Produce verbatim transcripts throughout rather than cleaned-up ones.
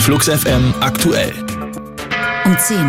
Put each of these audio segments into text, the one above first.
Flux F M aktuell. Um zehn.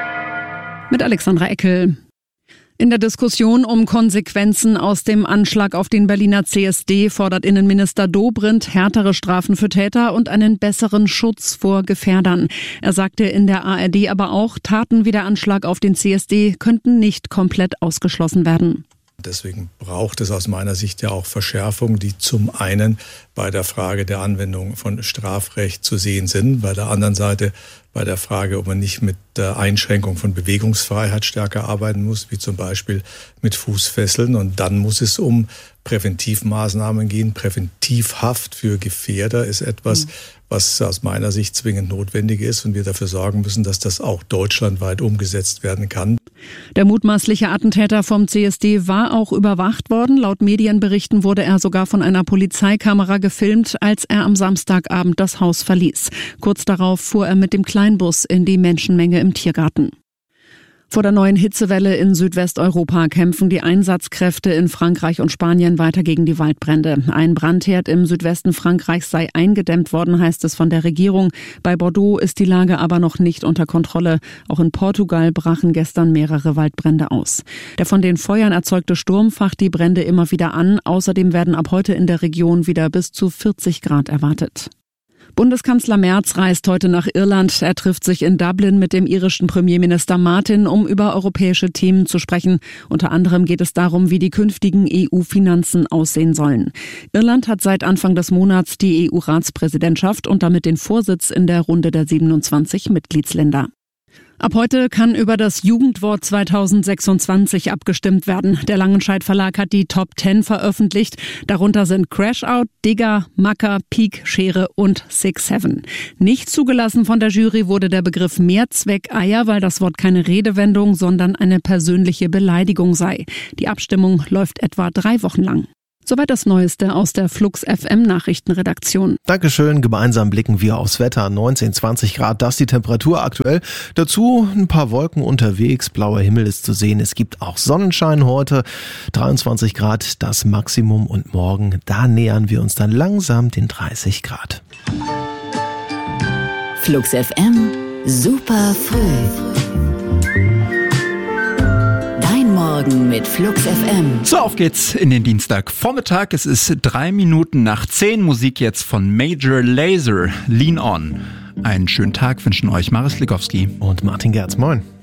Mit Alexandra Eckel. In der Diskussion um Konsequenzen aus dem Anschlag auf den Berliner C S D fordert Innenminister Dobrindt härtere Strafen für Täter und einen besseren Schutz vor Gefährdern. Er sagte in der A R D aber auch, Taten wie der Anschlag auf den C S D könnten nicht komplett ausgeschlossen werden. Deswegen braucht es aus meiner Sicht ja auch Verschärfungen, die zum einen bei der Frage der Anwendung von Strafrecht zu sehen sind, bei der anderen Seite bei der Frage, ob man nicht mit der Einschränkung von Bewegungsfreiheit stärker arbeiten muss, wie zum Beispiel mit Fußfesseln. Und dann muss es um Präventivmaßnahmen gehen. Präventivhaft für Gefährder ist etwas, was aus meiner Sicht zwingend notwendig ist und wir dafür sorgen müssen, dass das auch deutschlandweit umgesetzt werden kann. Der mutmaßliche Attentäter vom C S D war auch überwacht worden. Laut Medienberichten wurde er sogar von einer Polizeikamera gefilmt, als er am Samstagabend das Haus verließ. Kurz darauf fuhr er mit dem Kleinbus in die Menschenmenge im Tiergarten. Vor der neuen Hitzewelle in Südwesteuropa kämpfen die Einsatzkräfte in Frankreich und Spanien weiter gegen die Waldbrände. Ein Brandherd im Südwesten Frankreichs sei eingedämmt worden, heißt es von der Regierung. Bei Bordeaux ist die Lage aber noch nicht unter Kontrolle. Auch in Portugal brachen gestern mehrere Waldbrände aus. Der von den Feuern erzeugte Sturm facht die Brände immer wieder an. Außerdem werden ab heute in der Region wieder bis zu vierzig Grad erwartet. Bundeskanzler Merz reist heute nach Irland. Er trifft sich in Dublin mit dem irischen Premierminister Martin, um über europäische Themen zu sprechen. Unter anderem geht es darum, wie die künftigen E U-Finanzen aussehen sollen. Irland hat seit Anfang des Monats die E U-Ratspräsidentschaft und damit den Vorsitz in der Runde der siebenundzwanzig Mitgliedsländer. Ab heute kann über das Jugendwort zweitausendsechsundzwanzig abgestimmt werden. Der Langenscheidt Verlag hat die Top zehn veröffentlicht. Darunter sind Crashout, Digger, Macker, Peak, Schere und Six Seven. Nicht zugelassen von der Jury wurde der Begriff Mehrzweckeier, weil das Wort keine Redewendung, sondern eine persönliche Beleidigung sei. Die Abstimmung läuft etwa drei Wochen lang. Soweit das Neueste aus der Flux F M Nachrichtenredaktion. Dankeschön. Gemeinsam blicken wir aufs Wetter. neunzehn, zwanzig Grad, das ist die Temperatur aktuell. Dazu ein paar Wolken unterwegs. Blauer Himmel ist zu sehen. Es gibt auch Sonnenschein heute. dreiundzwanzig Grad das Maximum und morgen, da nähern wir uns dann langsam den dreißig Grad. Flux F M, super früh. Morgen mit Flux F M. So, auf geht's in den Dienstagvormittag. Es ist drei Minuten nach zehn. Musik jetzt von Major Lazer, Lean On. Einen schönen Tag wünschen euch Maris Likowski und Martin Gerz. Moin.